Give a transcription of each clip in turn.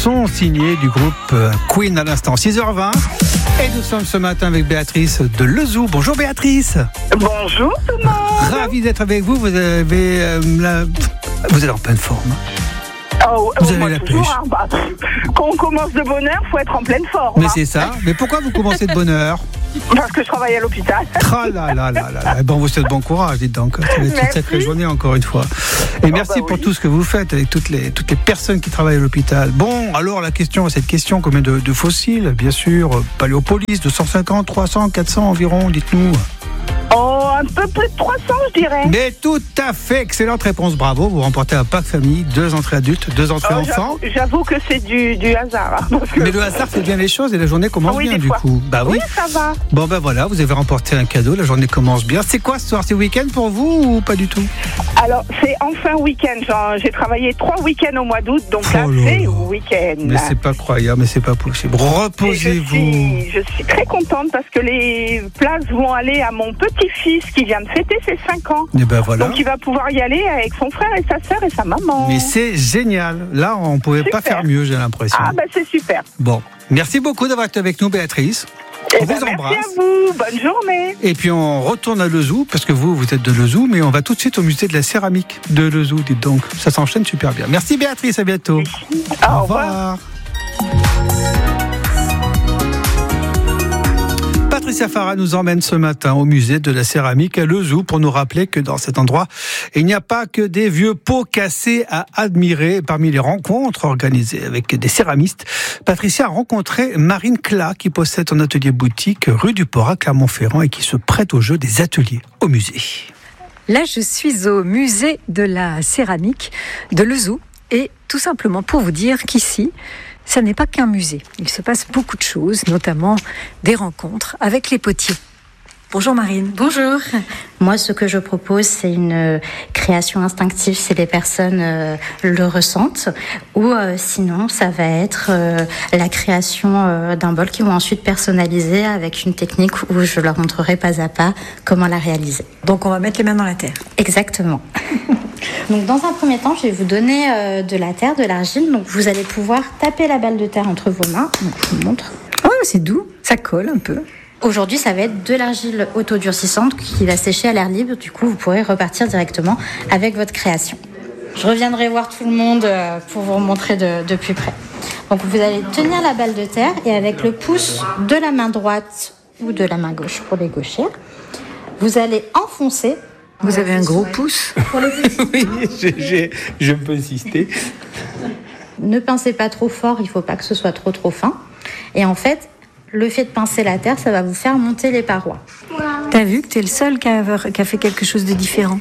son signé du groupe Queen à l'instant. 6h20. Et nous sommes ce matin avec Béatrice de Lezou. Bonjour Béatrice. Bonjour Thomas. Ravi d'être avec vous. Vous êtes en pleine forme. Vous avez la toujours, pêche. Quand on commence de bonne heure, il faut être en pleine forme. Mais c'est ça. Mais pourquoi vous commencez de bonne heure? Parce que je travaille à l'hôpital. Ah là là là là. Bon, vous souhaite bon courage, dites donc. Ça va être une sacrée journée encore une fois. Et merci pour tout ce que vous faites avec toutes les personnes qui travaillent à l'hôpital. Bon, alors cette question, combien de fossiles? Bien sûr, Paléopolis, 250, 300, 400 environ, dites-nous. Oh, un peu plus de 300, je dirais. Mais tout à fait, excellente réponse, bravo. Vous remportez un pack famille, 2 entrées adultes, 2 entrées enfants. J'avoue que c'est du hasard. Mais le hasard fait bien les choses et la journée commence bien du coup. Bah oui. Oui, ça va. Bon ben voilà, vous avez remporté un cadeau, la journée commence bien. C'est quoi ce soir? C'est week-end pour vous ou pas du tout? Alors, c'est enfin week-end. J'ai travaillé 3 week-ends au mois d'août, donc là, c'est week-end. Mais c'est pas croyable, mais c'est pas possible. Reposez-vous. Je suis très contente parce que les places vont aller à mon petit-fils qui vient de fêter ses 5 ans. Et ben voilà. Donc il va pouvoir y aller avec son frère et sa sœur et sa maman. Mais c'est génial. Là, on pouvait pas faire mieux, j'ai l'impression. Ah ben c'est super. Bon, merci beaucoup d'avoir été avec nous, Béatrice. On vous embrasse. Merci à vous, bonne journée. Et puis on retourne à Lezou, parce que vous êtes de Lezou, mais on va tout de suite au musée de la céramique de Lezou, dites donc. Ça s'enchaîne super bien. Merci Béatrice, à bientôt. Au revoir. Patricia Farah nous emmène ce matin au musée de la céramique à Lezou pour nous rappeler que dans cet endroit, il n'y a pas que des vieux pots cassés à admirer. Parmi les rencontres organisées avec des céramistes, Patricia a rencontré Marine Clat qui possède un atelier boutique rue du Port à Clermont-Ferrand et qui se prête au jeu des ateliers au musée. Là, je suis au musée de la céramique de Lezou et tout simplement pour vous dire qu'ici, ça n'est pas qu'un musée. Il se passe beaucoup de choses, notamment des rencontres avec les potiers. Bonjour Marine. Bonjour. Moi, ce que je propose, c'est une création instinctive si les personnes le ressentent. Ou sinon, ça va être la création d'un bol qu'ils vont ensuite personnaliser avec une technique où je leur montrerai pas à pas comment la réaliser. Donc on va mettre les mains dans la terre. Exactement. Donc dans un premier temps, je vais vous donner de la terre, de l'argile. Donc vous allez pouvoir taper la balle de terre entre vos mains. Donc je vous montre. Oh, c'est doux, ça colle un peu. Aujourd'hui, ça va être de l'argile autodurcissante qui va sécher à l'air libre. Du coup, vous pourrez repartir directement avec votre création. Je reviendrai voir tout le monde pour vous remontrer de plus près. Donc vous allez tenir la balle de terre et avec le pouce de la main droite ou de la main gauche pour les gauchers, vous allez enfoncer. Vous avez un gros pouce pour les petits. Oui, je peux insister. Ne pincez pas trop fort, il ne faut pas que ce soit trop fin. Et en fait, le fait de pincer la terre, ça va vous faire monter les parois. T'as vu que t'es le seul qui a fait quelque chose de différent?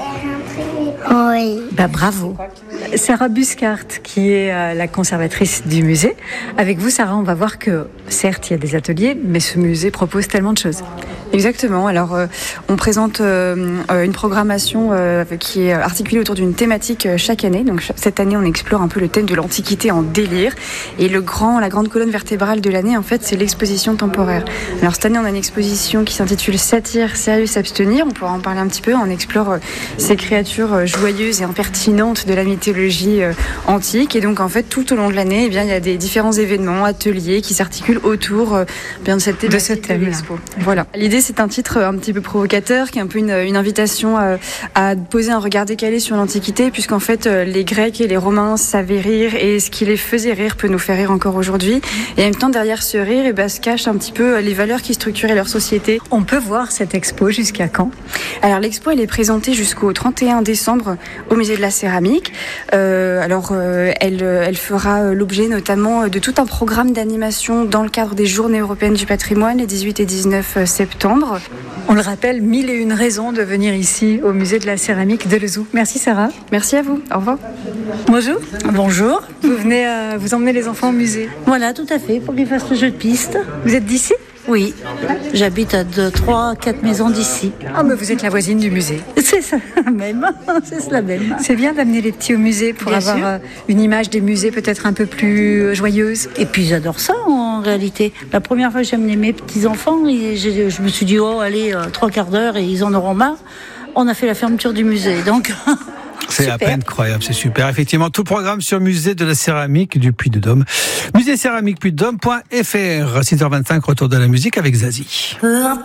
Oui. Bah bravo. Sarah Buscart, qui est la conservatrice du musée. Avec vous, Sarah, on va voir que, certes, il y a des ateliers, mais ce musée propose tellement de choses. Exactement. Alors, on présente une programmation qui est articulée autour d'une thématique chaque année. Donc, cette année, on explore un peu le thème de l'Antiquité en délire. Et la grande colonne vertébrale de l'année, en fait, c'est l'exposition temporaire. Alors, cette année, on a une exposition qui s'intitule Satire, sérieux, s'abstenir. On pourra en parler un petit peu. On explore ces créatures joyeuses et impertinentes de la mythologie antique. Et donc, en fait, tout au long de l'année, il y a des différents événements, ateliers qui s'articulent autour de cette thématique de l'expo. Voilà. L'idée, c'est un titre un petit peu provocateur, qui est un peu une invitation à poser un regard décalé sur l'Antiquité, puisqu'en fait, les Grecs et les Romains savaient rire, et ce qui les faisait rire peut nous faire rire encore aujourd'hui. Et en même temps, derrière ce rire, se cachent un petit peu les valeurs qui structuraient leur société. On peut voir cette expo jusqu'à quand? Alors, l'expo, elle est présentée jusqu'au 31 décembre au musée de la céramique. Elle fera l'objet notamment de tout un programme d'animation dans le cadre des Journées européennes du patrimoine, les 18 et 19 septembre. On le rappelle, 1001 raisons de venir ici au musée de la céramique de Lezou. Merci Sarah. Merci à vous. Au revoir. Bonjour. Bonjour. Vous venez vous emmener les enfants au musée? Voilà, tout à fait, pour qu'ils fassent le jeu de piste. Vous êtes d'ici? Oui, j'habite à 3-4 maisons d'ici. Ah, mais vous êtes la voisine du musée. C'est ça même, c'est cela même. C'est bien d'amener les petits au musée pour avoir une image des musées peut-être un peu plus joyeuse. Et puis j'adore ça en réalité. La première fois que j'ai amené mes petits-enfants, je me suis dit, allez, 3 quarts d'heure et ils en auront marre. On a fait la fermeture du musée, donc... C'est à peine incroyable, c'est super. Effectivement, tout programme sur Musée de la Céramique du Puy-de-Dôme. Musée céramique puy-de-dôme.fr. 6h25, retour de la musique avec Zazie.